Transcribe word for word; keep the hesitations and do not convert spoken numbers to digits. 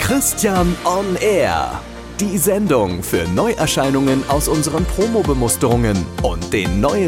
Christian on Air. Die Sendung für Neuerscheinungen aus unseren Promobemusterungen und den neuen